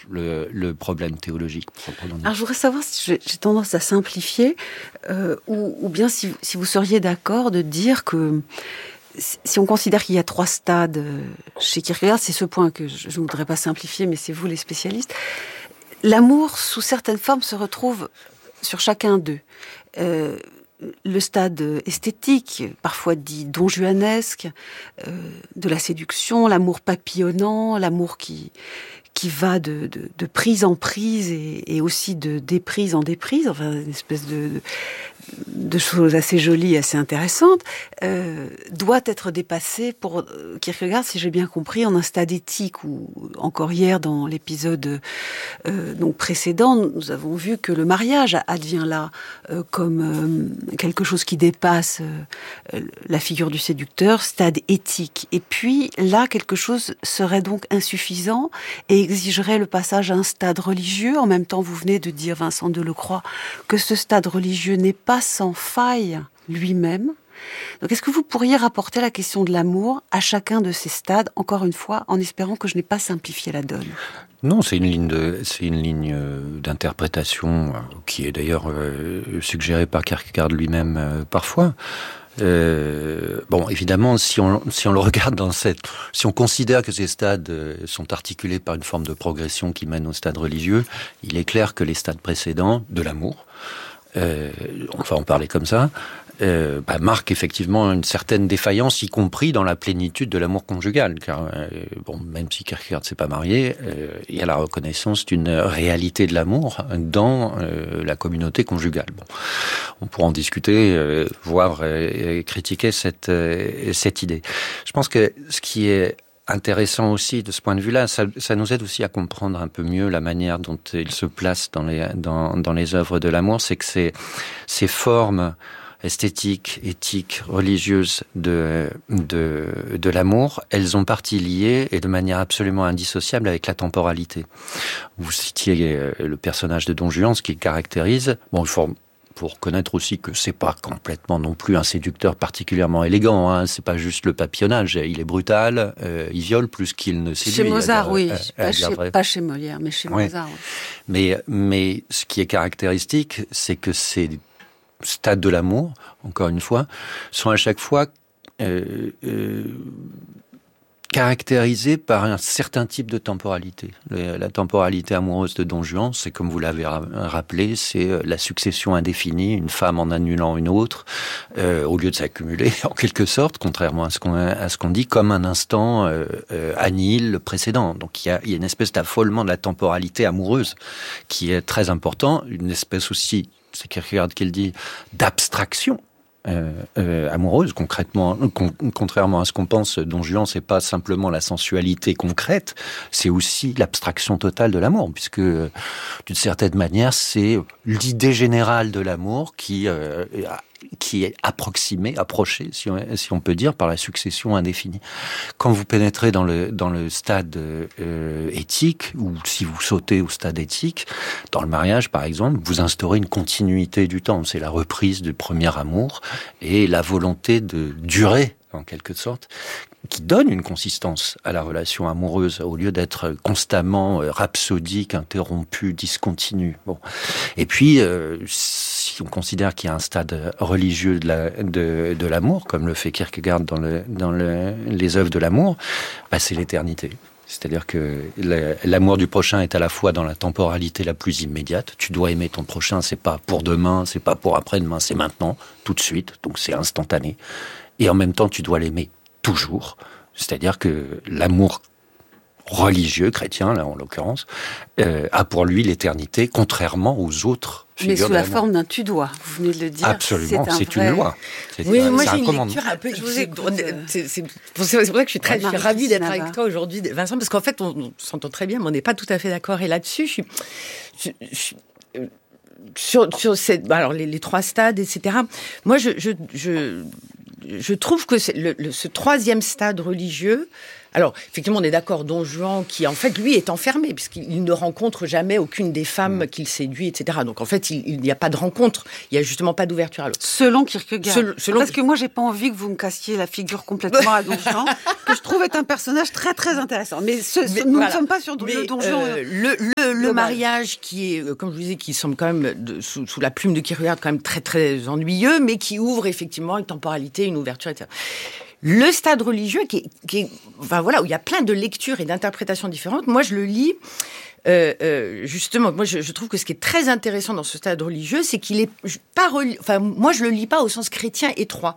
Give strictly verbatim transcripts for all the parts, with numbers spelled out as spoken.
le, le problème théologique. Alors je voudrais savoir si j'ai, j'ai tendance à simplifier, euh, ou, ou bien si, si vous seriez d'accord de dire que si on considère qu'il y a trois stades chez Kierkegaard, c'est ce point que je ne voudrais pas simplifier, mais c'est vous les spécialistes, l'amour sous certaines formes se retrouve sur chacun d'eux. Euh, le stade esthétique, parfois dit donjuanesque, euh, de la séduction, l'amour papillonnant, l'amour qui, qui va de, de, de prise en prise et, et aussi de déprise en déprise, enfin une espèce de, de, de choses assez jolies, assez intéressantes, euh, doit être dépassé pour Kierkegaard, si j'ai bien compris, en un stade éthique, où encore hier dans l'épisode euh, donc précédent, nous avons vu que le mariage advient là euh, comme euh, quelque chose qui dépasse euh, la figure du séducteur, stade éthique. Et puis là, quelque chose serait donc insuffisant et exigerait le passage à un stade religieux. En même temps, vous venez de dire, Vincent Delecroix, que ce stade religieux n'est pas sans faille lui-même. Donc, est-ce que vous pourriez rapporter la question de l'amour à chacun de ces stades, encore une fois, en espérant que je n'ai pas simplifié la donne? Non, c'est une ligne de, c'est une ligne d'interprétation qui est d'ailleurs euh, suggérée par Kierkegaard lui-même euh, parfois. Euh, bon, évidemment, si on si on le regarde dans cette, si on considère que ces stades sont articulés par une forme de progression qui mène au stade religieux, il est clair que les stades précédents de l'amour, euh, on va en parler comme ça, euh, bah, marquent effectivement une certaine défaillance, y compris dans la plénitude de l'amour conjugal. Car euh, bon, même si Kierkegaard ne s'est pas marié, euh, il y a la reconnaissance d'une réalité de l'amour dans euh, la communauté conjugale. Bon, on pourra en discuter, euh, voire euh, critiquer cette euh, cette idée. Je pense que ce qui est intéressant aussi de ce point de vue-là, ça, ça nous aide aussi à comprendre un peu mieux la manière dont il se place dans les dans dans les œuvres de l'amour, c'est que ces ces formes esthétiques, éthiques, religieuses de, de, de l'amour, elles ont partie liée et de manière absolument indissociable avec la temporalité. Vous citiez le personnage de Don Juan, ce qui caractérise, bon, il faut pour connaître aussi que c'est pas complètement non plus un séducteur particulièrement élégant, hein. C'est pas juste le papillonnage, il est brutal, euh, il viole plus qu'il ne séduit. Chez Mozart, dire, oui, euh, pas, euh, chez, pas chez Molière, mais chez ouais. Mozart. Oui. Mais, mais ce qui est caractéristique, c'est que ces stades de l'amour, encore une fois, sont à chaque fois euh, euh, caractérisés par un certain type de temporalité. La temporalité amoureuse de Don Juan, c'est comme vous l'avez rappelé, c'est la succession indéfinie, une femme en annulant une autre, euh, au lieu de s'accumuler, en quelque sorte, contrairement à ce qu'on, à ce qu'on dit, comme un instant euh, euh, annihile le précédent. Donc il y a, il y a une espèce d'affolement de la temporalité amoureuse qui est très important, une espèce aussi, c'est Kierkegaard qui le dit, d'abstraction euh, euh, amoureuse. Concrètement, con, contrairement à ce qu'on pense, Don Juan, c'est pas simplement la sensualité concrète, c'est aussi l'abstraction totale de l'amour, puisque euh, d'une certaine manière, c'est l'idée générale de l'amour qui euh, qui est approximée, approchée, si on, si on peut dire, par la succession indéfinie. Quand vous pénétrez dans le dans le stade euh, éthique, ou si vous sautez au stade éthique, dans le mariage, par exemple, vous instaurez une continuité du temps. C'est la reprise du premier amour et la volonté de durer, en quelque sorte, qui donne une consistance à la relation amoureuse, au lieu d'être constamment rhapsodique, interrompu, discontinu. Bon. Et puis, euh, si on considère qu'il y a un stade religieux de, la, de, de l'amour, comme le fait Kierkegaard dans, le, dans le, les œuvres de l'amour, bah c'est l'éternité. C'est-à-dire que l'amour du prochain est à la fois dans la temporalité la plus immédiate. Tu dois aimer ton prochain, c'est pas pour demain, c'est pas pour après-demain, c'est maintenant, tout de suite, donc c'est instantané. Et en même temps, tu dois l'aimer toujours. C'est-à-dire que l'amour religieux, chrétien, là en l'occurrence, euh, a pour lui l'éternité, contrairement aux autres figures. Mais sous la l'amour. forme d'un tu dois, vous venez de le dire. Absolument, c'est, c'est vrai... une loi. C'est oui, un, moi c'est j'ai un une commandement. lecture un peu... Je vous écoute. C'est, c'est, pour ça que je suis très je suis ravie d'être avec toi aujourd'hui, Vincent, parce qu'en fait, on, on s'entend très bien, mais on n'est pas tout à fait d'accord. Et là-dessus, je suis... Je, je, euh, sur, sur cette, alors les, les trois stades, et cetera. Moi, je... je, je je trouve que c'est le, le, ce troisième stade religieux Alors, effectivement, on est d'accord, Don Juan, qui en fait, lui, est enfermé, puisqu'il ne rencontre jamais aucune des femmes mmh. qu'il séduit, et cetera. Donc, en fait, il n'y a pas de rencontre, il n'y a justement pas d'ouverture à l'autre. Selon Kierkegaard. Sel- selon... Parce que moi, j'ai pas envie que vous me cassiez la figure complètement à Don Juan, que je trouve être un personnage très, très intéressant. Mais, ce, ce, mais nous voilà. ne sommes pas sur Mais, le Don Juan. Euh, le, le, le mariage, qui est, comme je vous disais, qui semble quand même, de, sous, sous la plume de Kierkegaard, quand même très, très ennuyeux, mais qui ouvre effectivement une temporalité, une ouverture, et cetera. Le stade religieux, qui est, qui est, enfin voilà, où il y a plein de lectures et d'interprétations différentes. Moi, je le lis, euh, euh, justement. Moi, je, je trouve que ce qui est très intéressant dans ce stade religieux, c'est qu'il est pas, reli- enfin, moi, je le lis pas au sens chrétien étroit.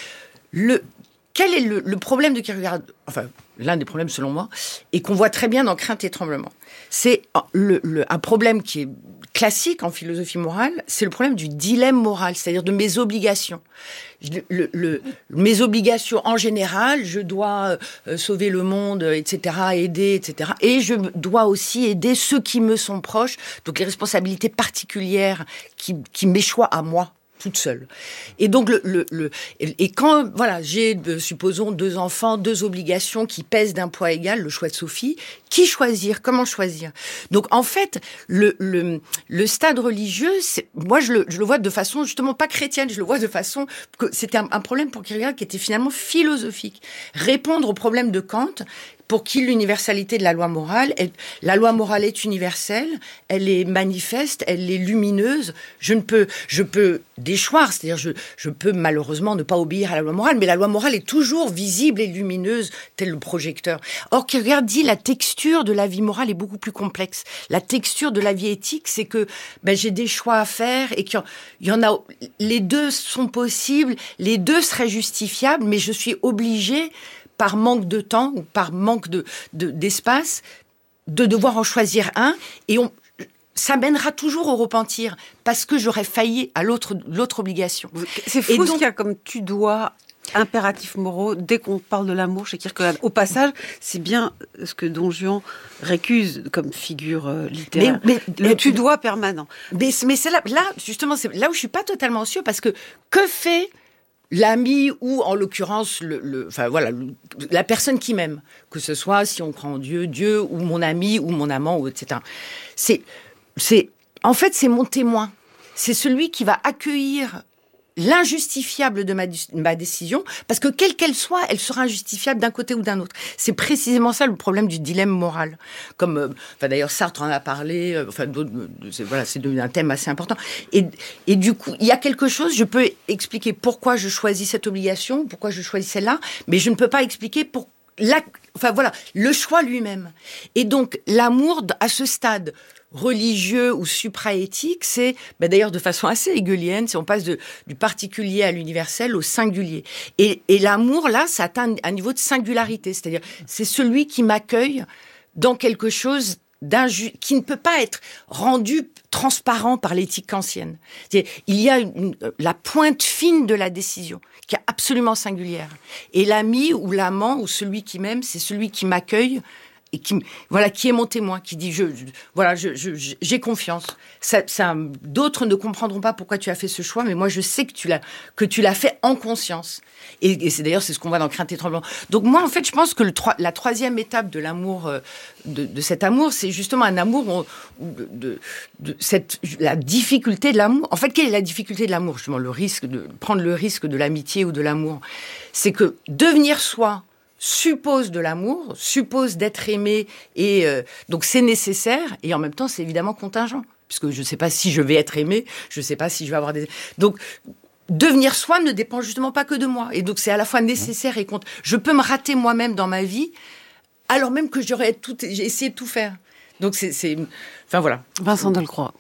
Le, quel est le, le problème de Kierkegaard ? Enfin, l'un des problèmes selon moi, et qu'on voit très bien dans Crainte et Tremblement. C'est le, le, un problème qui est classique en philosophie morale, c'est le problème du dilemme moral, c'est-à-dire de mes obligations. Le, le, le, mes obligations en général, je dois euh, sauver le monde, et cetera, aider, et cetera. Et je dois aussi aider ceux qui me sont proches, donc les responsabilités particulières qui, qui m'échoient à moi. Toute seule. Et donc, le, le, le, et quand, voilà, j'ai, supposons, deux enfants, deux obligations qui pèsent d'un poids égal, le choix de Sophie, qui choisir? Comment choisir? Donc, en fait, le, le, le stade religieux, c'est, moi, je le, je le vois de façon, justement, pas chrétienne, je le vois de façon que c'était un, un problème pour Kierkegaard qui était finalement philosophique. Répondre au problème de Kant, pour qui l'universalité de la loi morale, elle, la loi morale est universelle, elle est manifeste, elle est lumineuse. Je ne peux, je peux déchoir, c'est-à-dire je, je peux malheureusement ne pas obéir à la loi morale, mais la loi morale est toujours visible et lumineuse, tel le projecteur. Or, Kierkegaard dit la texture de la vie morale est beaucoup plus complexe. La texture de la vie éthique, c'est que ben, j'ai des choix à faire et qu'il y en a, les deux sont possibles, les deux seraient justifiables, mais je suis obligée, par manque de temps ou par manque de, de, d'espace, de devoir en choisir un. Et on, ça mènera toujours au repentir, parce que j'aurais failli à l'autre, l'autre obligation. C'est fou donc, ce qu'il y a comme tu dois, impératifs moraux, dès qu'on parle de l'amour chez Kierkegaard. Au passage, c'est bien ce que Don Juan récuse comme figure euh, littéraire. Mais, mais, le tu dois permanent. Mais, mais c'est là, là, justement, c'est là où je suis pas totalement sûre, parce que que fait l'ami ou, en l'occurrence, le, le, enfin voilà, le, la personne qui m'aime, que ce soit, si on croit en Dieu, Dieu, ou mon ami, ou mon amant, ou et cetera. C'est, c'est, en fait, c'est mon témoin. C'est celui qui va accueillir l'injustifiable de ma, ma décision, parce que quelle qu'elle soit, elle sera injustifiable d'un côté ou d'un autre. C'est précisément ça le problème du dilemme moral. Comme, euh, enfin d'ailleurs Sartre en a parlé. Euh, enfin, c'est, voilà, c'est devenu un thème assez important. Et, et du coup, il y a quelque chose. Je peux expliquer pourquoi je choisis cette obligation, pourquoi je choisis celle-là, mais je ne peux pas expliquer pour la, enfin voilà, le choix lui-même. Et donc l'amour à ce stade religieux ou supraéthique, c'est, ben d'ailleurs de façon assez hegelienne, si on passe de, du particulier à l'universel au singulier. Et, et l'amour, là, ça atteint un niveau de singularité, c'est-à-dire c'est celui qui m'accueille dans quelque chose d'inju- qui ne peut pas être rendu transparent par l'éthique kantienne. C'est-à-dire, il y a une, une, la pointe fine de la décision qui est absolument singulière. Et l'ami ou l'amant ou celui qui m'aime, c'est celui qui m'accueille et qui, voilà, qui est mon témoin, qui dit, je, je voilà, je, je, j'ai confiance. Ça, ça, d'autres ne comprendront pas pourquoi tu as fait ce choix, mais moi, je sais que tu l'as, que tu l'as fait en conscience. Et, et c'est d'ailleurs, c'est ce qu'on voit dans Crainte et Tremblement. Donc moi, en fait, je pense que le, la troisième étape de l'amour, de, de cet amour, c'est justement un amour de, de, de cette, la difficulté de l'amour. En fait, quelle est la difficulté de l'amour? Justement, le risque de prendre le risque de l'amitié ou de l'amour. C'est que devenir soi suppose de l'amour, suppose d'être aimé, et euh, donc c'est nécessaire, et en même temps c'est évidemment contingent, puisque je ne sais pas si je vais être aimé, je ne sais pas si je vais avoir des... Donc, devenir soi ne dépend justement pas que de moi, et donc c'est à la fois nécessaire et contre. Je peux me rater moi-même dans ma vie, alors même que j'aurais tout, j'ai essayé de tout faire. Donc c'est... c'est... Enfin voilà. Vincent Delcroix.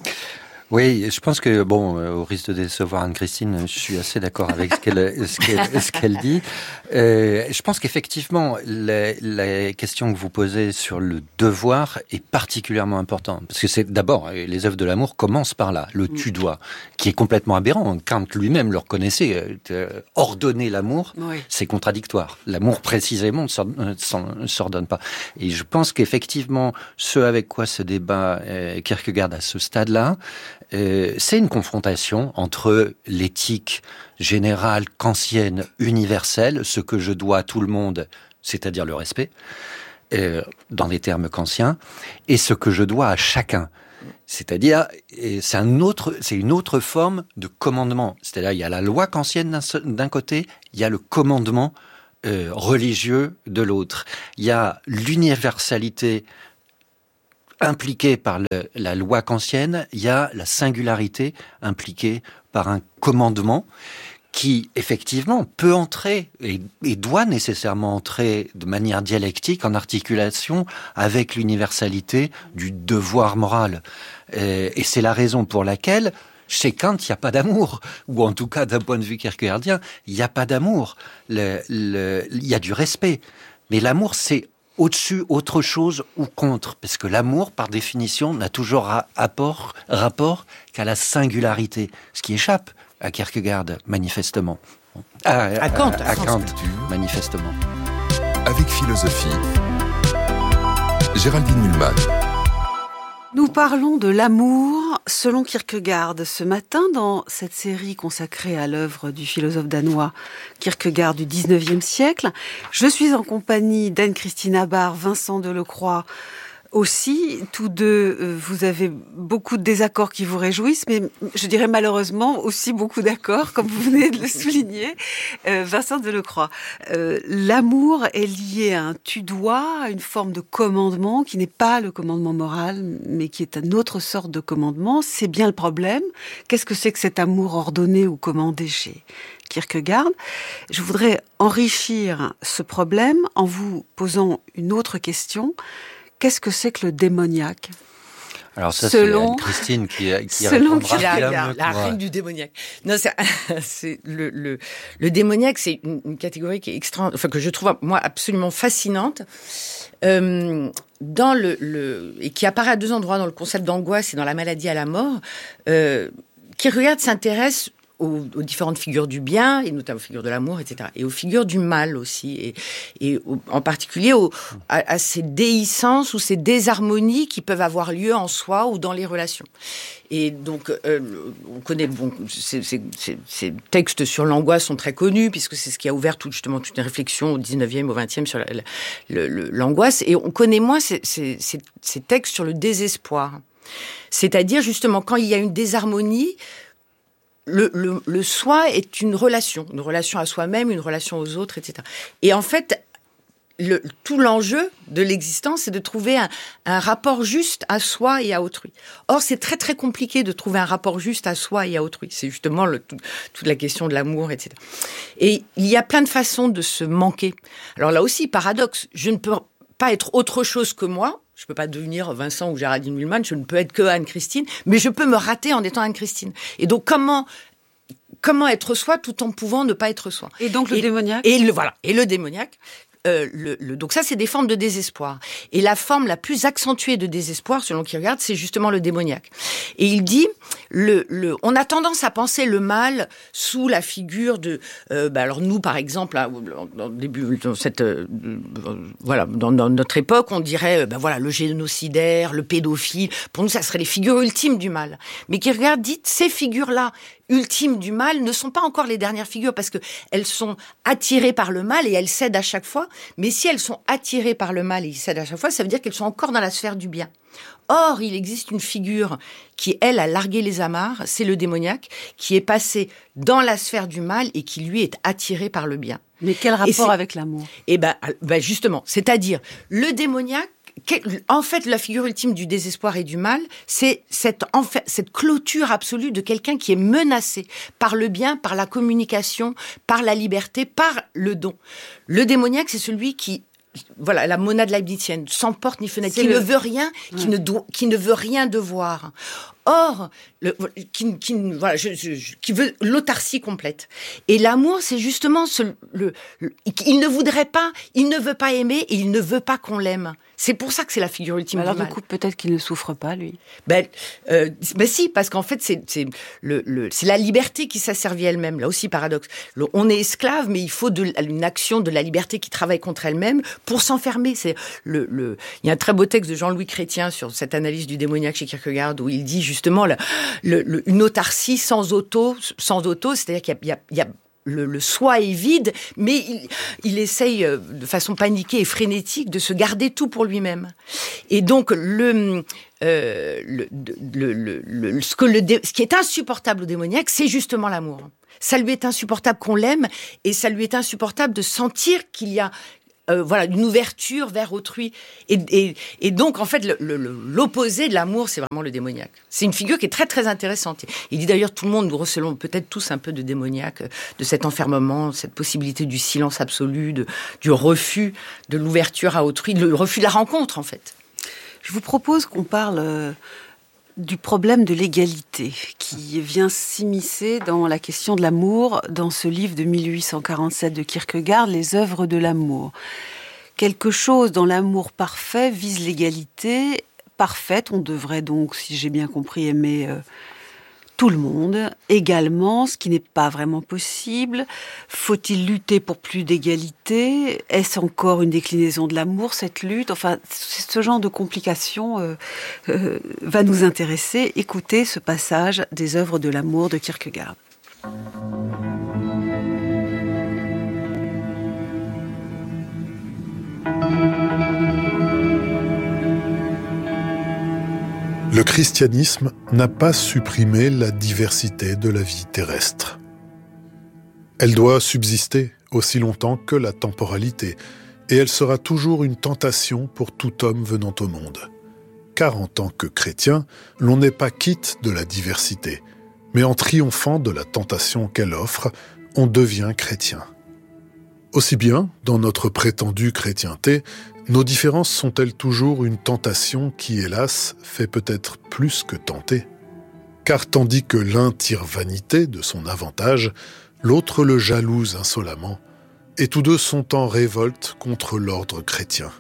Oui, je pense que, bon, au risque de décevoir Anne-Christine, je suis assez d'accord avec ce qu'elle, ce qu'elle, ce qu'elle dit. Euh, je pense qu'effectivement, la, la question que vous posez sur le devoir est particulièrement importante. Parce que c'est, d'abord, les œuvres de l'amour commencent par là, le tu dois, qui est complètement aberrant. Kant lui-même le reconnaissait. Euh, ordonner l'amour, oui. C'est contradictoire. L'amour, précisément, ne s'ordonne pas. Et je pense qu'effectivement, ce avec quoi se débat euh, Kierkegaard à ce stade-là, Euh, c'est une confrontation entre l'éthique générale, kantienne, universelle, ce que je dois à tout le monde, c'est-à-dire le respect, euh, dans les termes kantiens, et ce que je dois à chacun. C'est-à-dire, et c'est un autre, c'est une autre forme de commandement. C'est-à-dire, il y a la loi kantienne d'un, d'un côté, il y a le commandement euh, religieux de l'autre. Il y a l'universalité impliquée par le, la loi kantienne, il y a la singularité impliquée par un commandement qui, effectivement, peut entrer et, et doit nécessairement entrer de manière dialectique en articulation avec l'universalité du devoir moral. Et, et c'est la raison pour laquelle, chez Kant, il n'y a pas d'amour. Ou en tout cas, d'un point de vue kierkegaardien, il n'y a pas d'amour. Le, le, il y a du respect. Mais l'amour, c'est au-dessus, autre chose ou contre. Parce que l'amour, par définition, n'a toujours rapport, rapport qu'à la singularité. Ce qui échappe à Kierkegaard, manifestement. À, à, à Kant, à, à Kant, manifestement. Avec philosophie, Géraldine Mühlmann. Nous parlons de l'amour selon Kierkegaard ce matin dans cette série consacrée à l'œuvre du philosophe danois Kierkegaard du dix-neuvième siècle. Je suis en compagnie d'Anne-Christine Abar, Vincent Delecroix aussi. Tous deux, vous avez beaucoup de désaccords qui vous réjouissent, mais je dirais malheureusement aussi beaucoup d'accords, comme vous venez de le souligner. Euh, Vincent Delecroix, euh, l'amour est lié à un tu-dois, à une forme de commandement qui n'est pas le commandement moral, mais qui est une autre sorte de commandement. C'est bien le problème. Qu'est-ce que c'est que cet amour ordonné ou commandé chez Kierkegaard? Je voudrais enrichir ce problème en vous posant une autre question. Qu'est-ce que c'est que le démoniaque? Alors ça, selon... c'est Christine qui, qui selon répondra. La, la, la, la reine du démoniaque. Non, c'est, c'est le, le, le démoniaque, c'est une, une catégorie qui est extra, enfin que je trouve moi absolument fascinante, euh, dans le, le et qui apparaît à deux endroits dans le concept d'angoisse et dans la maladie à la mort. Euh, Kierkegaard s'intéresse Aux, aux différentes figures du bien, et notamment aux figures de l'amour, et cetera. Et aux figures du mal aussi, et, et au, en particulier au, à, à ces déhiscences ou ces désharmonies qui peuvent avoir lieu en soi ou dans les relations. Et donc, euh, on connaît, bon, ces, ces, ces, ces textes sur l'angoisse sont très connus, puisque c'est ce qui a ouvert tout, justement toute une réflexion au dix-neuvième, au vingtième sur la, la, le, le, l'angoisse. Et on connaît moins ces, ces, ces, ces textes sur le désespoir. C'est-à-dire, justement, quand il y a une désharmonie, Le, le, le soi est une relation, une relation à soi-même, une relation aux autres, et cetera. Et en fait, le, tout l'enjeu de l'existence, c'est de trouver un, un rapport juste à soi et à autrui. Or, c'est très très compliqué de trouver un rapport juste à soi et à autrui. C'est justement le, tout, toute la question de l'amour, et cetera. Et il y a plein de façons de se manquer. Alors là aussi, paradoxe, je ne peux pas être autre chose que moi. Je ne peux pas devenir Vincent ou Géraldine Mühlmann, je ne peux être que Anne-Christine, mais je peux me rater en étant Anne-Christine. Et donc, comment, comment être soi tout en pouvant ne pas être soi? Et donc, le et, démoniaque? Et le, voilà. Et le démoniaque. Euh, le, le, donc ça, c'est des formes de désespoir. Et la forme la plus accentuée de désespoir, selon Kierkegaard, c'est justement le démoniaque. Et il dit, le, le, on a tendance à penser le mal sous la figure de, euh, bah alors nous, par exemple, là, dans, début, dans cette, euh, voilà, dans, dans notre époque, on dirait, bah voilà, le génocidaire, le pédophile. Pour nous, ça serait les figures ultimes du mal. Mais Kierkegaard dit, ces figures-là, ultimes du mal, ne sont pas encore les dernières figures parce que elles sont attirées par le mal et elles cèdent à chaque fois. Mais si elles sont attirées par le mal et elles cèdent à chaque fois, ça veut dire qu'elles sont encore dans la sphère du bien. Or, il existe une figure qui, elle, a largué les amarres, c'est le démoniaque, qui est passé dans la sphère du mal et qui, lui, est attiré par le bien. Mais quel rapport avec l'amour? Eh ben, ben, justement, c'est-à-dire, le démoniaque, en fait, la figure ultime du désespoir et du mal, c'est cette, en fait, cette clôture absolue de quelqu'un qui est menacé par le bien, par la communication, par la liberté, par le don. Le démoniaque, c'est celui qui, voilà, la monade leibnizienne, sans porte ni fenêtre, c'est qui le... ne veut rien, qui ouais. ne doit, qui ne veut rien devoir. Or, le, qui, qui, voilà, je, je, qui veut l'autarcie complète. Et l'amour, c'est justement ce, le, le, il ne voudrait pas, il ne veut pas aimer et il ne veut pas qu'on l'aime. C'est pour ça que c'est la figure ultime alors, du mal. Alors, du coup, peut-être qu'il ne souffre pas, lui. Ben, euh, ben si, parce qu'en fait, c'est, c'est, le, le, c'est la liberté qui s'asservit elle-même. Là aussi, paradoxe. Le, on est esclave, mais il faut de, une action de la liberté qui travaille contre elle-même pour s'enfermer. C'est le, le, il y a un très beau texte de Jean-Louis Chrétien sur cette analyse du démoniaque chez Kierkegaard où il dit justement le, le, le, une autarcie sans auto, sans auto, c'est-à-dire qu'il y a, il y a, il y a le, le soi est vide, mais il, il essaye de façon paniquée et frénétique de se garder tout pour lui-même. Et donc, le, euh, le, le, le, le, ce, que le, ce qui est insupportable au démoniaque, c'est justement l'amour. Ça lui est insupportable qu'on l'aime, et ça lui est insupportable de sentir qu'il y a Euh, voilà, une ouverture vers autrui. Et, et, et donc, en fait, le, le, l'opposé de l'amour, c'est vraiment le démoniaque. C'est une figure qui est très, très intéressante. Il dit d'ailleurs, tout le monde, nous recelons peut-être tous un peu de démoniaque, de cet enfermement, cette possibilité du silence absolu, de, du refus de l'ouverture à autrui, le refus de la rencontre, en fait. Je vous propose qu'on parle euh, du problème de l'égalité qui vient s'immiscer dans la question de l'amour dans ce livre de mille huit cent quarante-sept de Kierkegaard, Les œuvres de l'amour. Quelque chose dans l'amour parfait vise l'égalité parfaite. On devrait donc, si j'ai bien compris, aimer euh, tout le monde également, ce qui n'est pas vraiment possible. Faut-il lutter pour plus d'égalité ? Est-ce encore une déclinaison de l'amour, cette lutte ? Enfin, ce genre de complications euh, euh, va nous intéresser. Écoutez ce passage des œuvres de l'amour de Kierkegaard. Le christianisme n'a pas supprimé la diversité de la vie terrestre. Elle doit subsister aussi longtemps que la temporalité, et elle sera toujours une tentation pour tout homme venant au monde. Car en tant que chrétien, l'on n'est pas quitte de la diversité, mais en triomphant de la tentation qu'elle offre, on devient chrétien. Aussi bien, dans notre prétendue chrétienté, nos différences sont-elles toujours une tentation qui, hélas, fait peut-être plus que tenter ? Car tandis que l'un tire vanité de son avantage, l'autre le jalouse insolemment, et tous deux sont en révolte contre l'ordre chrétien.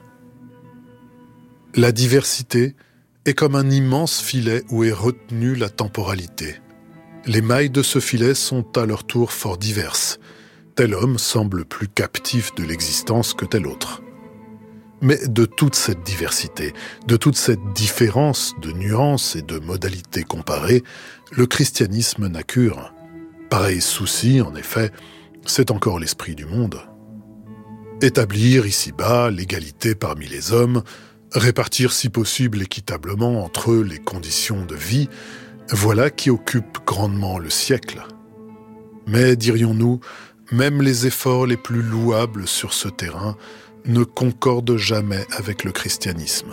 La diversité est comme un immense filet où est retenue la temporalité. Les mailles de ce filet sont à leur tour fort diverses. Tel homme semble plus captif de l'existence que tel autre. Mais de toute cette diversité, de toute cette différence de nuances et de modalités comparées, le christianisme n'a cure. Pareil souci, en effet, c'est encore l'esprit du monde. Établir ici-bas l'égalité parmi les hommes, répartir si possible équitablement entre eux les conditions de vie, voilà qui occupe grandement le siècle. Mais, dirions-nous, même les efforts les plus louables sur ce terrain ne concorde jamais avec le christianisme.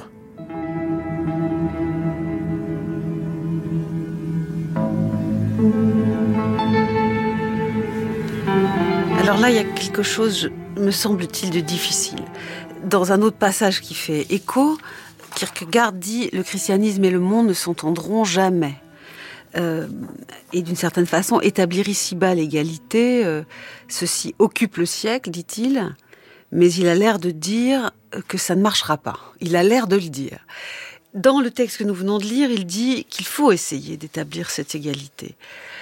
Alors là, il y a quelque chose, me semble-t-il, de difficile. Dans un autre passage qui fait écho, Kierkegaard dit « Le christianisme et le monde ne s'entendront jamais ». Euh, et d'une certaine façon, établir ici-bas l'égalité, euh, ceci occupe le siècle, dit-il, mais il a l'air de dire que ça ne marchera pas. Il a l'air de le dire. Dans le texte que nous venons de lire, il dit qu'il faut essayer d'établir cette égalité.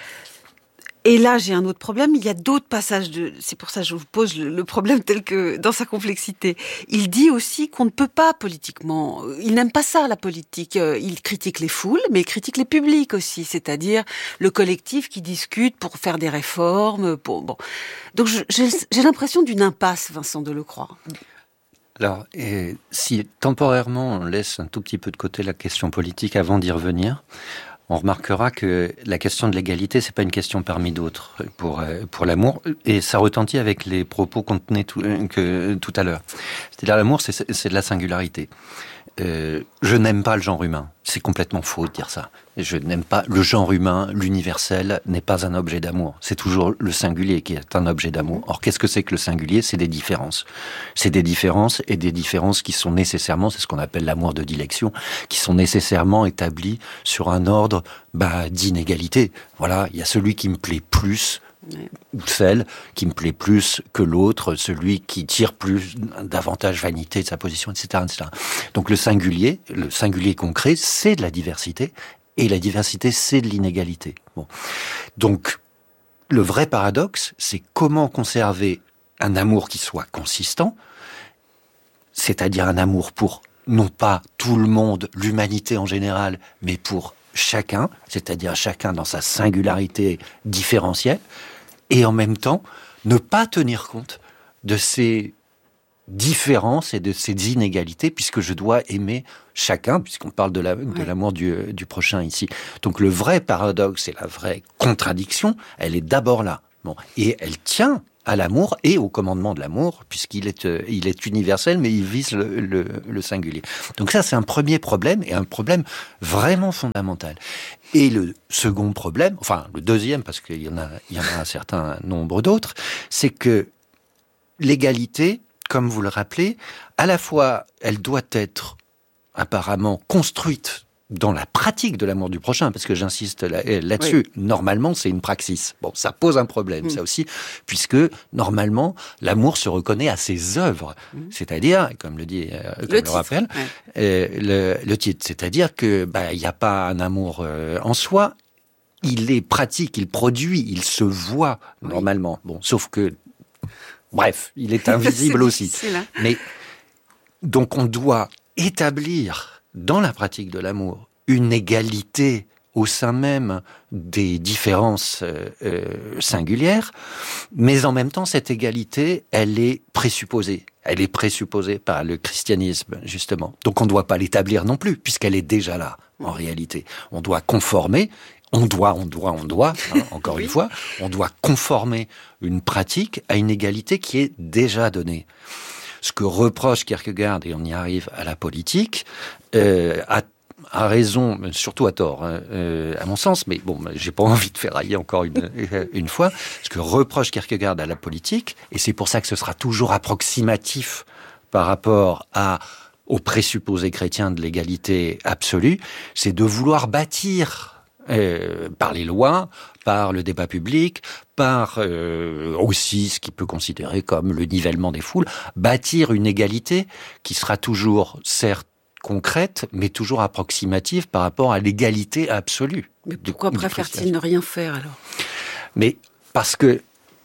Et là, j'ai un autre problème. Il y a d'autres passages de... C'est pour ça que je vous pose le, le problème tel que dans sa complexité. Il dit aussi qu'on ne peut pas politiquement... Il n'aime pas ça, la politique. Il critique les foules, mais il critique les publics aussi. C'est-à-dire le collectif qui discute pour faire des réformes. Pour... Bon. Donc je, j'ai, j'ai l'impression d'une impasse, Vincent Delecroix. Alors, et si temporairement on laisse un tout petit peu de côté la question politique avant d'y revenir, on remarquera que la question de l'égalité, c'est pas une question parmi d'autres pour pour l'amour, et ça retentit avec les propos qu'on tenait tout, que, tout à l'heure. C'est-à-dire l'amour, c'est, c'est de la singularité. Euh, je n'aime pas le genre humain. C'est complètement faux de dire ça. Je n'aime pas le genre humain, l'universel n'est pas un objet d'amour. C'est toujours le singulier qui est un objet d'amour. Or, qu'est-ce que c'est que le singulier ? C'est des différences. C'est des différences et des différences qui sont nécessairement, c'est ce qu'on appelle l'amour de dilection, qui sont nécessairement établies sur un ordre bah, d'inégalité. Voilà, il y a celui qui me plaît plus, ou celle qui me plaît plus que l'autre, celui qui tire plus, davantage vanité de sa position, et cetera, et cetera. Donc le singulier, le singulier concret, c'est de la diversité, et la diversité, c'est de l'inégalité. Bon. Donc, le vrai paradoxe, c'est comment conserver un amour qui soit consistant, c'est-à-dire un amour pour, non pas tout le monde, l'humanité en général, mais pour chacun, c'est-à-dire chacun dans sa singularité différentielle, et en même temps ne pas tenir compte de ces différences et de ces inégalités, puisque je dois aimer chacun, puisqu'on parle de, la, de ouais. l'amour du, du prochain ici. Donc le vrai paradoxe et la vraie contradiction, elle est d'abord là. Bon, et elle tient à l'amour et au commandement de l'amour, puisqu'il est, euh, il est universel, mais il vise le, le, le singulier. Donc ça, c'est un premier problème, et un problème vraiment fondamental. Et le second problème, enfin le deuxième, parce qu'il y en a, il y en a un certain nombre d'autres, c'est que l'égalité, comme vous le rappelez, à la fois, elle doit être apparemment construite dans la pratique de l'amour du prochain, parce que j'insiste là, là-dessus, oui. Normalement, c'est une praxis. Bon, ça pose un problème, mmh. ça aussi, puisque, normalement, l'amour se reconnaît à ses œuvres. Mmh. C'est-à-dire, comme le dit, euh, comme le, le rappelle, ouais. euh, le, le titre, c'est-à-dire que, bah, il n'y a pas un amour euh, en soi, il est pratique, il produit, il se voit, oui. normalement. Bon, sauf que, bref, il est invisible c'est aussi. Hein. Mais, donc, on doit établir dans la pratique de l'amour, une égalité au sein même des différences euh, euh, singulières, mais en même temps, cette égalité, elle est présupposée. Elle est présupposée par le christianisme, justement. Donc on ne doit pas l'établir non plus, puisqu'elle est déjà là, en réalité. On doit conformer, on doit, on doit, on doit, hein, encore oui. une fois, on doit conformer une pratique à une égalité qui est déjà donnée. Ce que reproche Kierkegaard, et on y arrive à la politique, euh, a, a raison, surtout à tort, hein, euh, à mon sens, mais bon, j'ai pas envie de ferrailler encore une, une fois, ce que reproche Kierkegaard à la politique, et c'est pour ça que ce sera toujours approximatif par rapport à, aux présupposés chrétiens de l'égalité absolue, c'est de vouloir bâtir Euh, par les lois, par le débat public, par euh, aussi ce qu'il peut considérer comme le nivellement des foules, bâtir une égalité qui sera toujours, certes, concrète, mais toujours approximative par rapport à l'égalité absolue. Mais pourquoi du, préfère-t-il ne rien faire alors ? Mais parce que,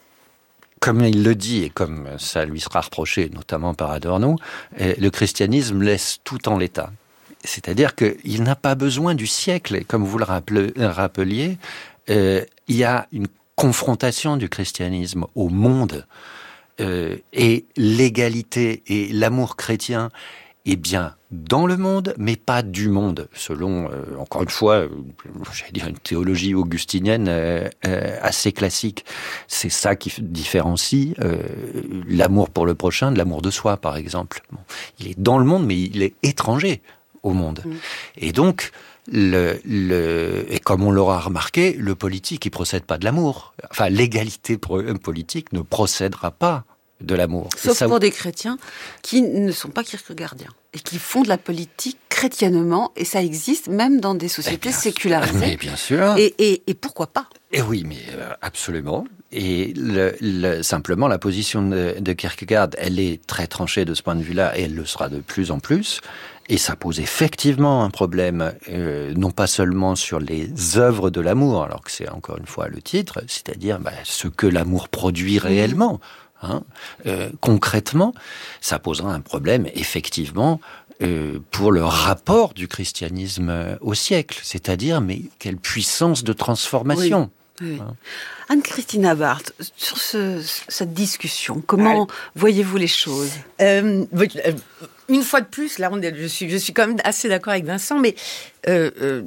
comme il le dit, et comme ça lui sera reproché, notamment par Adorno, euh, le christianisme laisse tout en l'état. C'est-à-dire qu'il n'a pas besoin du siècle. Et comme vous le rappeliez, euh, il y a une confrontation du christianisme au monde. Euh, et l'égalité et l'amour chrétien est bien dans le monde, mais pas du monde, selon, euh, encore une fois, euh, j'allais dire une théologie augustinienne euh, euh, assez classique. C'est ça qui différencie euh, l'amour pour le prochain de l'amour de soi, par exemple. Bon, il est dans le monde, mais il est étranger au monde. Mmh. Et donc, le, le, et comme on l'aura remarqué, le politique, il procède pas de l'amour. Enfin, l'égalité politique ne procédera pas de l'amour. Sauf ça... pour des chrétiens qui ne sont pas kierkegaardiens et qui font de la politique chrétiennement, et ça existe même dans des sociétés sécularisées. Mais bien sûr. Et, et, et pourquoi pas ? Et oui, mais euh, absolument. Et le, le, simplement, la position de, de Kierkegaard, elle est très tranchée de ce point de vue-là, et elle le sera de plus en plus. Et ça pose effectivement un problème, euh, non pas seulement sur les œuvres de l'amour, alors que c'est encore une fois le titre, c'est-à-dire bah, ce que l'amour produit réellement. Hein, euh, concrètement, ça posera un problème, effectivement, euh, pour le rapport du christianisme au siècle. C'est-à-dire, mais quelle puissance de transformation. Oui. Oui. Hein. Anne-Christine Abarth, sur ce, cette discussion, comment ouais. voyez-vous les choses ? euh, euh, Une fois de plus, là, on est, je suis, je suis quand même assez d'accord avec Vincent, mais euh, euh,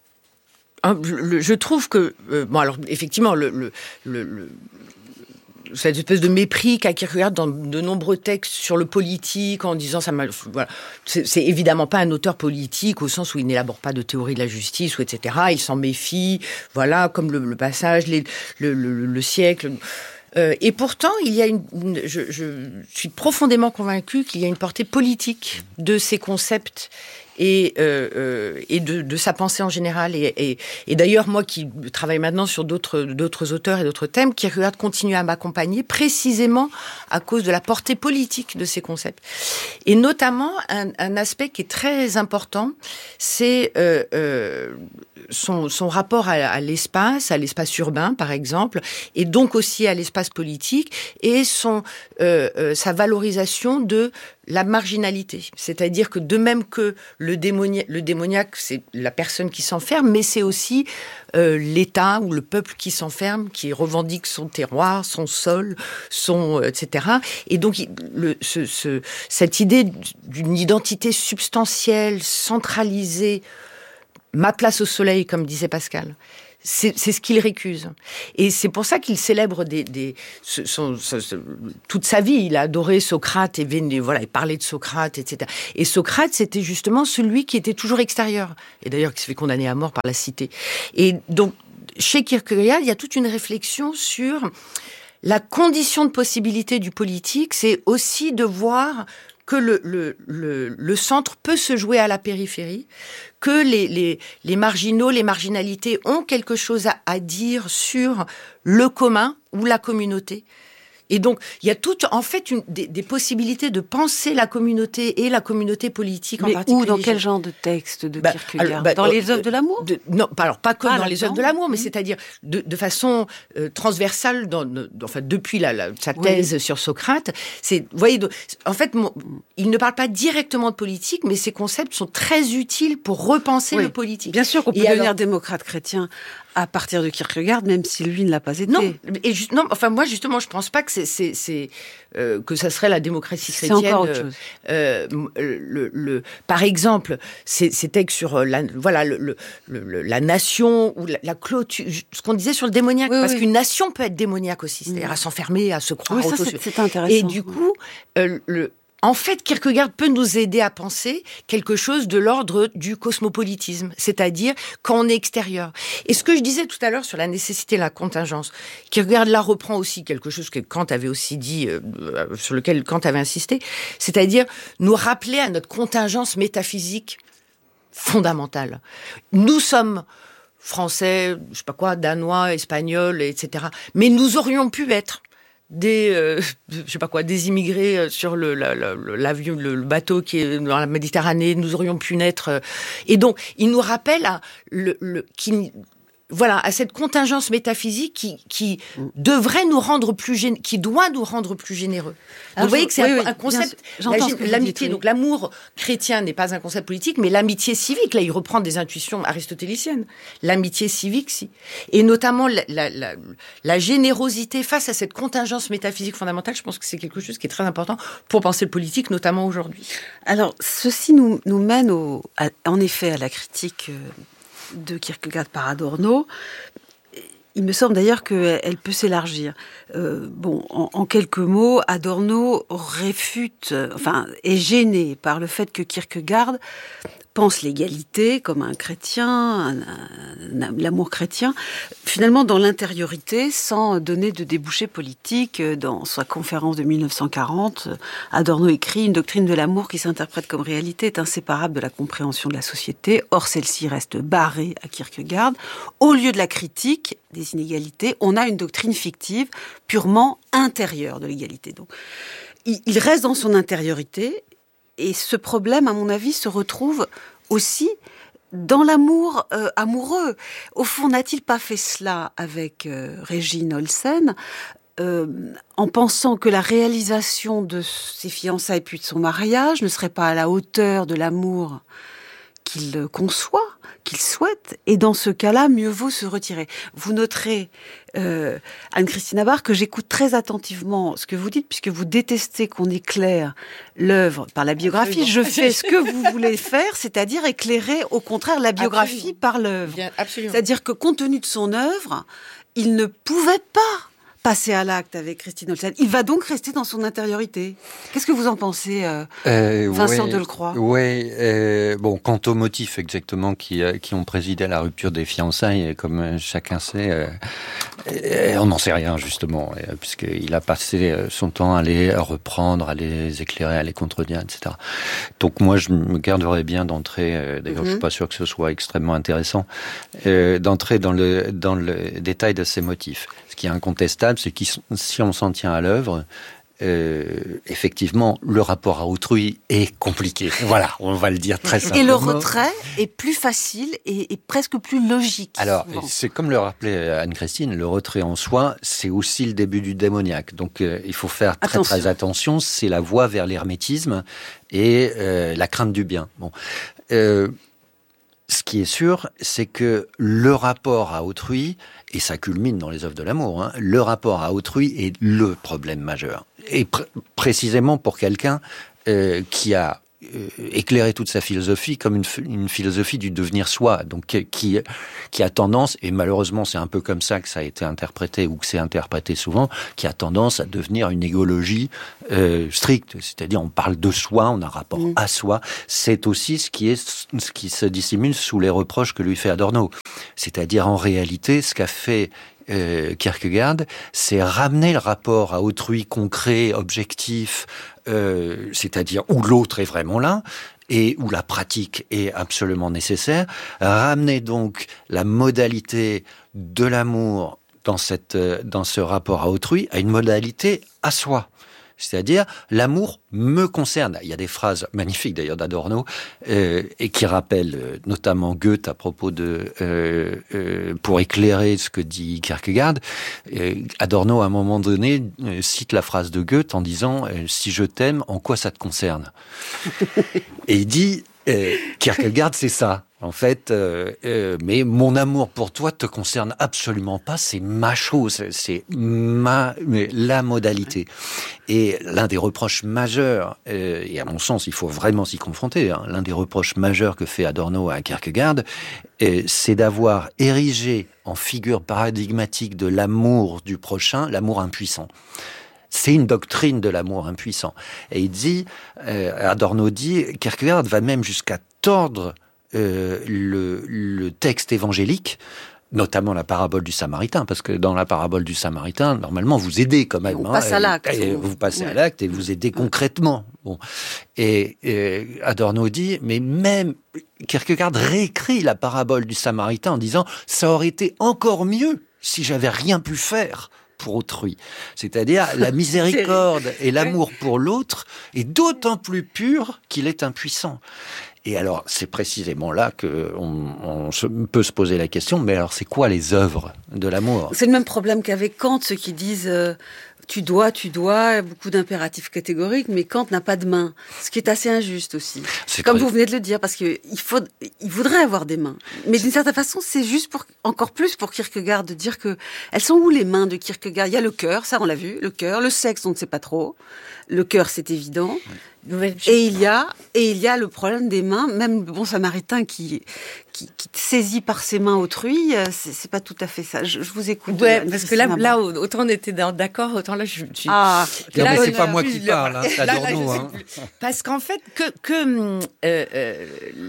je, je trouve que, euh, bon, alors effectivement, le, le, le, le cette espèce de mépris qu'a Kierkegaard dans de nombreux textes sur le politique, en disant ça m'a, voilà, c'est, c'est évidemment pas un auteur politique au sens où il n'élabore pas de théorie de la justice ou et cetera. Il s'en méfie, voilà, comme le, le passage, les, le, le, le siècle. Euh, et pourtant, il y a une, une je, je suis profondément convaincue qu'il y a une portée politique de ces concepts. Et, euh, euh, et de, de sa pensée en général. Et, et, et d'ailleurs, moi qui travaille maintenant sur d'autres, d'autres auteurs et d'autres thèmes, Kierkegaard continue à m'accompagner précisément à cause de la portée politique de ces concepts. Et notamment, un, un aspect qui est très important, c'est euh, euh, son, son rapport à, à l'espace, à l'espace urbain, par exemple, et donc aussi à l'espace politique, et son, euh, euh, sa valorisation de la marginalité. C'est-à-dire que de même que le, démonia- le démoniaque, c'est la personne qui s'enferme, mais c'est aussi euh, l'État ou le peuple qui s'enferme, qui revendique son terroir, son sol, son, euh, et cetera. Et donc, le, ce, ce, cette idée d'une identité substantielle, centralisée, ma place au soleil, comme disait Pascal, C'est, c'est ce qu'il récuse. Et c'est pour ça qu'il célèbre des, des, son, son, son, toute sa vie. Il a adoré Socrate et, et voilà, il parlait de Socrate, et cetera. Et Socrate, c'était justement celui qui était toujours extérieur. Et d'ailleurs, qui se fait condamner à mort par la cité. Et donc, chez Kierkegaard, il y a toute une réflexion sur la condition de possibilité du politique. C'est aussi de voir que le, le, le, le centre peut se jouer à la périphérie, que les, les, les marginaux, les marginalités ont quelque chose à, à dire sur le commun ou la communauté. Et donc, il y a toutes, en fait, une, des, des possibilités de penser la communauté et la communauté politique Mais en particulier. Où, dans quel genre de texte de bah, Kierkegaard alors, bah, Dans euh, les œuvres de l'amour de, Non, alors pas comme ah, dans les œuvres de l'amour, mais mmh. c'est-à-dire de, de façon euh, transversale, dans, dans, enfin, depuis la, la, sa thèse oui. sur Socrate. C'est, vous voyez, en fait, mon, il ne parle pas directement de politique, mais ces concepts sont très utiles pour repenser oui. le politique. Bien sûr qu'on peut et devenir alors, démocrate chrétien à partir de Kierkegaard, même si lui ne l'a pas été. Non, et juste, non, enfin moi justement, je pense pas que c'est, c'est, c'est euh, que ça serait la démocratie chrétienne. C'est encore autre chose. Euh, le, le, par exemple, ces, ces textes sur la, voilà, le, le, le, la nation ou la, la clôture, ce qu'on disait sur le démoniaque, oui, parce oui. qu'une nation peut être démoniaque aussi, c'est-à-dire mmh. à s'enfermer, à se croire. Oui, ça, c'est, c'est intéressant. Et du coup, euh, le En fait, Kierkegaard peut nous aider à penser quelque chose de l'ordre du cosmopolitisme, c'est-à-dire quand on est extérieur. Et ce que je disais tout à l'heure sur la nécessité de la contingence, Kierkegaard là reprend aussi quelque chose que Kant avait aussi dit, euh, sur lequel Kant avait insisté, c'est-à-dire nous rappeler à notre contingence métaphysique fondamentale. Nous sommes français, je sais pas quoi, danois, espagnols, et cetera. Mais nous aurions pu être des, euh, je sais pas quoi, des immigrés sur le, la, la, l'avion, le, le bateau qui est dans la Méditerranée, nous aurions pu naître. Euh, et donc, il nous rappelle à, le, le, qui, voilà, à cette contingence métaphysique qui, qui devrait nous rendre plus gén- qui doit nous rendre plus généreux. Alors, vous voyez que c'est oui, un, oui, un concept, la, l'amitié. Dites, oui. Donc, l'amour chrétien n'est pas un concept politique, mais l'amitié civique, là, il reprend des intuitions aristotéliciennes. L'amitié civique, si. Et notamment, la, la, la, la générosité face à cette contingence métaphysique fondamentale, je pense que c'est quelque chose qui est très important pour penser le politique, notamment aujourd'hui. Alors, ceci nous, nous mène au, à, en effet à la critique euh, de Kierkegaard par Adorno. Il me semble d'ailleurs qu'elle peut s'élargir. Euh, bon, en, en quelques mots, Adorno réfute, enfin, est gêné par le fait que Kierkegaard pense l'égalité comme un chrétien, un, un, un, l'amour chrétien, finalement dans l'intériorité, sans donner de débouché politique. Dans sa conférence de dix-neuf cent quarante, Adorno écrit « Une doctrine de l'amour qui s'interprète comme réalité est inséparable de la compréhension de la société. Or, celle-ci reste barrée à Kierkegaard. Au lieu de la critique des inégalités, on a une doctrine fictive purement intérieure de l'égalité. » Donc, il, il reste dans son intériorité. Et ce problème, à mon avis, se retrouve aussi dans l'amour euh, amoureux. Au fond, n'a-t-il pas fait cela avec euh, Régine Olsen, euh, en pensant que la réalisation de ses fiançailles puis de son mariage ne serait pas à la hauteur de l'amour qu'il conçoit, qu'il souhaite, et dans ce cas-là, mieux vaut se retirer. Vous noterez, euh, Anne-Christine Abar, que j'écoute très attentivement ce que vous dites, puisque vous détestez qu'on éclaire l'œuvre par la biographie. Absolument. Je fais ce que vous voulez faire, c'est-à-dire éclairer, au contraire, la biographie absolument. Par l'œuvre. Bien, absolument. C'est-à-dire que, compte tenu de son œuvre, il ne pouvait pas passer à l'acte avec Christine Olsen. Il va donc rester dans son intériorité. Qu'est-ce que vous en pensez, euh, euh, Vincent ouais, Delcroix ? Oui, euh, bon, quant aux motifs exactement qui, euh, qui ont présidé à la rupture des fiançailles, comme chacun sait, euh, euh, on n'en sait rien, justement, euh, puisqu'il a passé son temps à les reprendre, à les éclairer, à les contredire, et cetera. Donc moi, je me garderais bien d'entrer, euh, d'ailleurs, mm-hmm. je suis pas sûr que ce soit extrêmement intéressant, euh, d'entrer dans le, dans le détail de ces motifs. Ce qui est incontestable, c'est que si on s'en tient à l'œuvre, euh, effectivement, le rapport à autrui est compliqué. Voilà, on va le dire très simplement. Et le retrait est plus facile et, et presque plus logique. Alors, souvent. c'est comme le rappelait Anne-Christine, le retrait en soi, c'est aussi le début du démoniaque. Donc, euh, il faut faire très attention. très attention. C'est la voie vers l'hermétisme et euh, la crainte du bien. Bon. Euh, Ce qui est sûr, c'est que le rapport à autrui, et ça culmine dans les œuvres de l'amour, hein, le rapport à autrui est le problème majeur. Et pr- précisément pour quelqu'un euh, qui a euh, éclairé toute sa philosophie comme une, une philosophie du devenir soi, donc qui, qui a tendance, et malheureusement c'est un peu comme ça que ça a été interprété, ou que c'est interprété souvent, qui a tendance à devenir une égologie euh, stricte, c'est-à-dire on parle de soi, on a un rapport mmh. à soi. C'est aussi ce qui, est, ce qui se dissimule sous les reproches que lui fait Adorno. C'est-à-dire en réalité, ce qu'a fait Euh, Kierkegaard, c'est ramener le rapport à autrui concret, objectif, euh, c'est-à-dire où l'autre est vraiment là, et où la pratique est absolument nécessaire. Ramener donc la modalité de l'amour dans, cette, dans ce rapport à autrui à une modalité à soi. C'est-à-dire, l'amour me concerne. Il y a des phrases magnifiques d'ailleurs d'Adorno euh, et qui rappellent euh, notamment Goethe à propos de euh, euh, pour éclairer ce que dit Kierkegaard. Euh, Adorno à un moment donné euh, cite la phrase de Goethe en disant euh, si je t'aime, en quoi ça te concerne? Et il dit euh, Kierkegaard, c'est ça. En fait, euh, euh, mais mon amour pour toi te concerne absolument pas. C'est ma chose, c'est ma mais la modalité. Et l'un des reproches majeurs, euh, et à mon sens, il faut vraiment s'y confronter. Hein, l'un des reproches majeurs que fait Adorno à Kierkegaard, euh, c'est d'avoir érigé en figure paradigmatique de l'amour du prochain, l'amour impuissant. C'est une doctrine de l'amour impuissant. Et il dit, euh, Adorno dit, Kierkegaard va même jusqu'à tordre Euh, le, le texte évangélique, notamment la parabole du Samaritain, parce que dans la parabole du Samaritain, normalement, vous aidez quand même. On hein, passe à l'acte. Et, et vous passez ouais. à l'acte et vous aidez concrètement. Bon. Et, et Adorno dit, mais même Kierkegaard réécrit la parabole du Samaritain en disant, ça aurait été encore mieux si j'avais rien pu faire pour autrui. C'est-à-dire, la miséricorde et l'amour pour l'autre est d'autant plus pur qu'il est impuissant. Et alors, c'est précisément là qu'on on se, peut se poser la question, mais alors c'est quoi les œuvres de l'amour? C'est le même problème qu'avec Kant, ceux qui disent euh, tu dois, tu dois, beaucoup d'impératifs catégoriques, mais Kant n'a pas de main, ce qui est assez injuste aussi. C'est Comme très... vous venez de le dire, parce qu'il faut, il voudrait avoir des mains. Mais d'une certaine façon, c'est juste pour, encore plus pour Kierkegaard de dire que elles sont où les mains de Kierkegaard? Il y a le cœur, ça on l'a vu, le cœur, le sexe on ne sait pas trop. Le cœur, c'est évident. Et il y a, et il y a le problème des mains. Même le bon Samaritain qui, qui, qui saisit par ses mains autrui, c'est, c'est pas tout à fait ça. Je, je vous écoute. Ouais, parce que là, là, autant on était d'accord, autant là, je suis. Ah, là, mais c'est pas moi qui parle, hein, c'est Adorno. Hein. Parce qu'en fait, que, que euh, euh,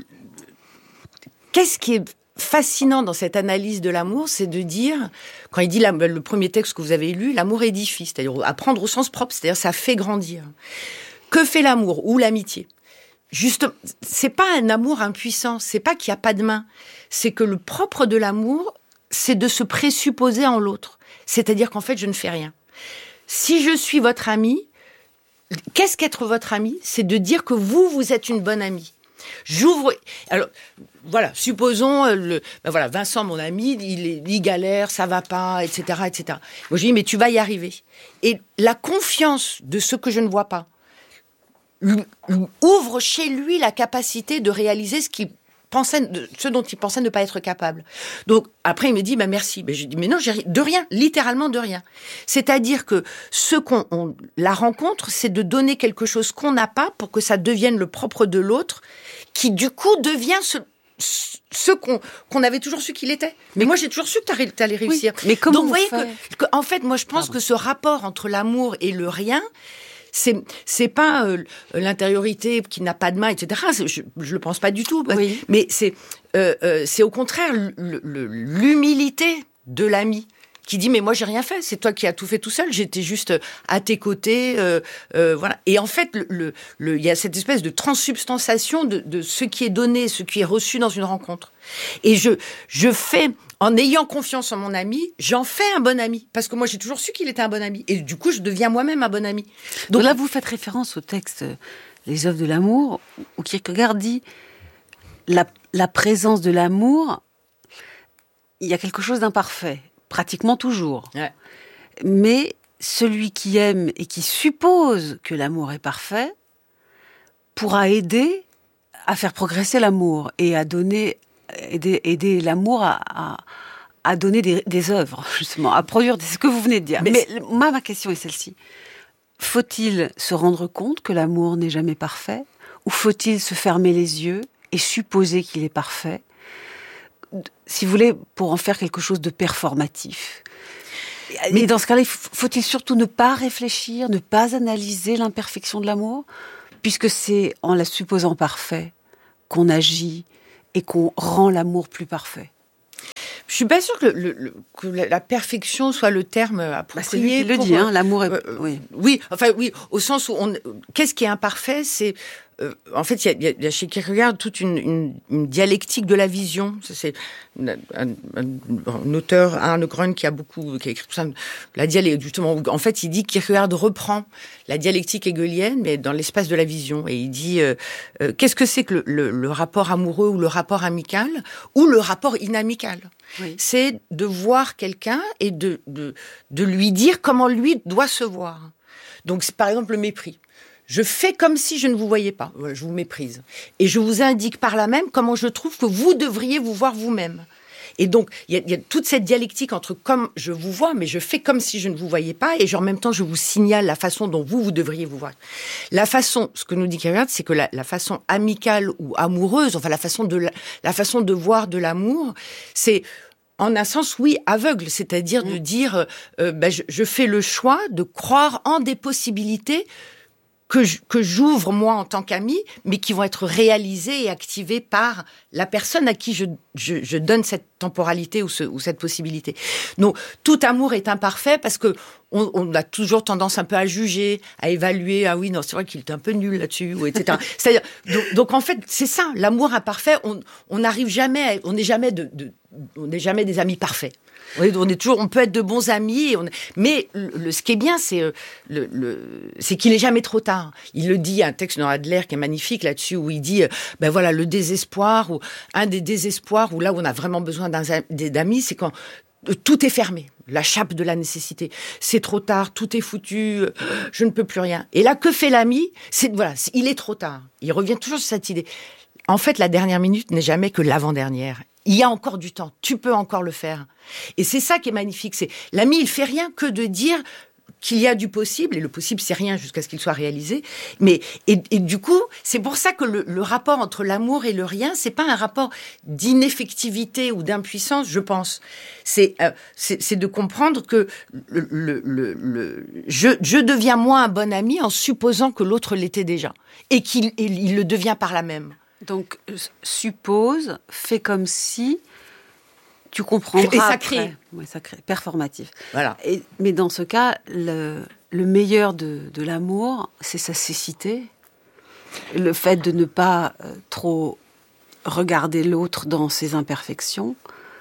qu'est-ce qui est fascinant dans cette analyse de l'amour, c'est de dire, quand il dit la, le premier texte que vous avez lu, l'amour édifie, c'est-à-dire apprendre au sens propre, c'est-à-dire ça fait grandir. Que fait l'amour ou l'amitié? Juste, c'est pas un amour impuissant, c'est pas qu'il y a pas de main, c'est que le propre de l'amour, c'est de se présupposer en l'autre. C'est-à-dire qu'en fait, je ne fais rien. Si je suis votre ami, qu'est-ce qu'être votre ami? C'est de dire que vous, vous êtes une bonne amie. J'ouvre. Alors, voilà, supposons, le, ben voilà, Vincent, mon ami, il, est, il galère, ça va pas, et cetera, et cetera. Moi, je dis, mais tu vas y arriver. Et la confiance de ce que je ne vois pas lui, lui ouvre chez lui la capacité de réaliser ce qu'il pensait, ce dont il pensait ne pas être capable. Donc, après, il me dit, bah, merci. Mais je dis, mais non, j'ai de rien, littéralement de rien. C'est-à-dire que ce qu'on, on, la rencontre, c'est de donner quelque chose qu'on n'a pas pour que ça devienne le propre de l'autre, qui, du coup, devient ce, ce qu'on, qu'on avait toujours su qu'il était. Mais moi, j'ai toujours su que tu allais réussir. Oui, mais comment Donc, vous voyez fait que, que, en fait, moi, je pense Pardon. que ce rapport entre l'amour et le rien, c'est c'est pas euh, l'intériorité qui n'a pas de main, et cetera. Je, je le pense pas du tout. Oui. Mais c'est euh, euh, c'est au contraire le, le, l'humilité de l'ami qui dit mais moi j'ai rien fait, c'est toi qui as tout fait tout seul, j'étais juste à tes côtés, euh, euh, voilà. Et en fait, le, le, le, il y a cette espèce de transsubstantiation de, de ce qui est donné, ce qui est reçu dans une rencontre. Et je je fais en ayant confiance en mon ami, j'en fais un bon ami. Parce que moi, j'ai toujours su qu'il était un bon ami. Et du coup, je deviens moi-même un bon ami. Donc, Donc là, vous faites référence au texte Les œuvres de l'amour, où Kierkegaard dit la, la présence de l'amour, il y a quelque chose d'imparfait, pratiquement toujours. Ouais. Mais celui qui aime et qui suppose que l'amour est parfait pourra aider à faire progresser l'amour et à donner, aider, aider l'amour à, à, à donner des, des œuvres, justement, à produire ce que vous venez de dire. Mais, Mais ma, ma question est celle-ci. Faut-il se rendre compte que l'amour n'est jamais parfait, ou faut-il se fermer les yeux et supposer qu'il est parfait, si vous voulez, pour en faire quelque chose de performatif? Mais dans ce cas-là, faut-il surtout ne pas réfléchir, ne pas analyser l'imperfection de l'amour, puisque c'est en la supposant parfait qu'on agit et qu'on rend l'amour plus parfait? Je suis pas sûre que, le, le, que la perfection soit le terme approprié. Bah c'est lui qui le dit, hein, l'amour est... Euh, oui. oui, enfin oui, au sens où on... Qu'est-ce qui est imparfait? C'est... Euh, en fait, il y, y, y a chez Kierkegaard toute une, une, une dialectique de la vision. C'est un, un, un, un auteur, Arne Grön, qui a beaucoup, qui a écrit tout ça. La dialectique, justement, en fait, il dit que Kierkegaard reprend la dialectique hegelienne, mais dans l'espace de la vision. Et il dit, euh, euh, qu'est-ce que c'est que le, le, le rapport amoureux ou le rapport amical ou le rapport inamical? Oui. C'est de voir quelqu'un et de, de, de lui dire comment lui doit se voir. Donc, c'est par exemple le mépris. Je fais comme si je ne vous voyais pas. Je vous méprise. Et je vous indique par là même comment je trouve que vous devriez vous voir vous-même. Et donc, il y, y a toute cette dialectique entre comme je vous vois, mais je fais comme si je ne vous voyais pas, et en même temps, je vous signale la façon dont vous, vous devriez vous voir. La façon, ce que nous dit Kierkegaard, c'est que la, la façon amicale ou amoureuse, enfin la façon de, la, la façon de voir de l'amour, c'est... En un sens, oui, aveugle, c'est-à-dire mmh. de dire euh, ben, je, je fais le choix de croire en des possibilités que, je, que j'ouvre moi en tant qu'ami, mais qui vont être réalisées et activées par la personne à qui je, je, je donne cette temporalité ou, ce, ou cette possibilité. Donc, tout amour est imparfait parce que on, on a toujours tendance un peu à juger, à évaluer. Ah oui, non, c'est vrai qu'il est un peu nul là-dessus, ou et cetera. C'est-à-dire, donc, donc en fait, c'est ça, l'amour imparfait. On n'arrive jamais, à, on n'est jamais de, de on n'est jamais des amis parfaits. On est, on est toujours, on peut être de bons amis, et on, mais le, le, ce qui est bien, c'est, le, le, c'est qu'il n'est jamais trop tard. Il le dit, un texte de Adler qui est magnifique là-dessus, où il dit, ben voilà, le désespoir, ou un des désespoirs, où là où on a vraiment besoin d'un, d'amis, c'est quand tout est fermé, la chape de la nécessité. C'est trop tard, tout est foutu, je ne peux plus rien. Et là, que fait l'ami? C'est, voilà, c'est, il est trop tard. Il revient toujours sur cette idée. En fait, la dernière minute n'est jamais que l'avant-dernière. Il y a encore du temps, tu peux encore le faire. Et c'est ça qui est magnifique, c'est l'ami, il fait rien que de dire qu'il y a du possible, et le possible, c'est rien jusqu'à ce qu'il soit réalisé. Mais et, et du coup, c'est pour ça que le, le rapport entre l'amour et le rien, c'est pas un rapport d'ineffectivité ou d'impuissance, je pense. C'est euh, c'est, c'est de comprendre que le, le, le, le je, je deviens moi un bon ami en supposant que l'autre l'était déjà, et qu'il et il le devient par là même. Donc, suppose, fais comme si, tu comprendras. Et ça crée. Après. Ouais, ça crée. Performatif. Voilà. Et, mais dans ce cas, le, le meilleur de, de l'amour, c'est sa cécité. Le fait de ne pas euh, trop regarder l'autre dans ses imperfections.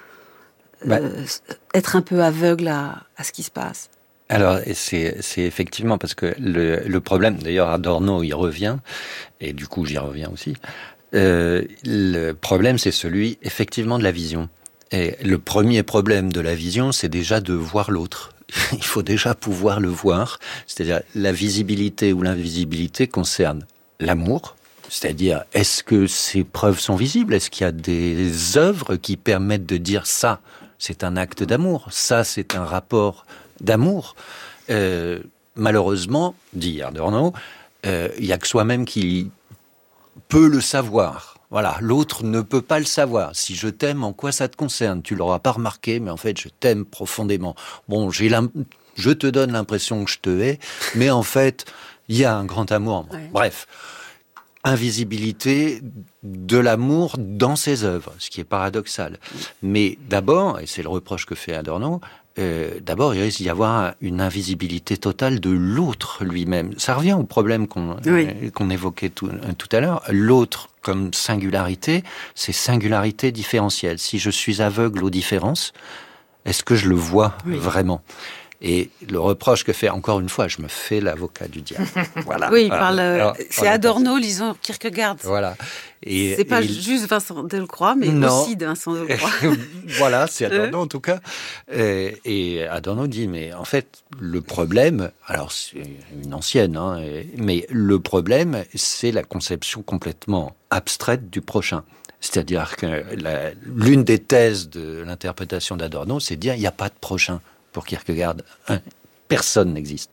Bah. Euh, être un peu aveugle à, à ce qui se passe. Alors, c'est, c'est effectivement parce que le, le problème, d'ailleurs, Adorno y revient, et du coup, j'y reviens aussi. Euh, le problème, c'est celui, effectivement, de la vision. Et le premier problème de la vision, c'est déjà de voir l'autre. Il faut déjà pouvoir le voir. C'est-à-dire, la visibilité ou l'invisibilité concerne l'amour. C'est-à-dire, est-ce que ces preuves sont visibles? Est-ce qu'il y a des œuvres qui permettent de dire ça, c'est un acte d'amour, ça, c'est un rapport d'amour? euh, Malheureusement, dit Adorno, euh, il n'y a que soi-même qui peut le savoir. Voilà, l'autre ne peut pas le savoir. Si je t'aime, en quoi ça te concerne? Tu l'auras pas remarqué, mais en fait, je t'aime profondément. Bon, j'ai je te donne l'impression que je te hais, mais en fait, il y a un grand amour. Ouais. Bref, invisibilité de l'amour dans ses œuvres, ce qui est paradoxal. Mais d'abord, et c'est le reproche que fait Adorno, euh, d'abord, il risque d'y avoir une invisibilité totale de l'autre lui-même. Ça revient au problème qu'on, oui. euh, qu'on évoquait tout, euh, tout à l'heure. L'autre, comme singularité, c'est singularité différentielle. Si je suis aveugle aux différences, est-ce que je le vois oui. vraiment ? Et le reproche que fait, encore une fois, je me fais l'avocat du diable. Voilà. Oui, il parle, Alors, c'est Adorno lisant Kierkegaard. Voilà. Et, c'est pas et juste Vincent Delcroix, mais non. aussi de Vincent Delcroix. Voilà, c'est Adorno en tout cas. Et, et Adorno dit, mais en fait, le problème, alors c'est une ancienne, hein, mais le problème, c'est la conception complètement abstraite du prochain. C'est-à-dire que la, l'une des thèses de l'interprétation d'Adorno, c'est de dire, il n'y a pas de prochain. Pour Kierkegaard, personne n'existe.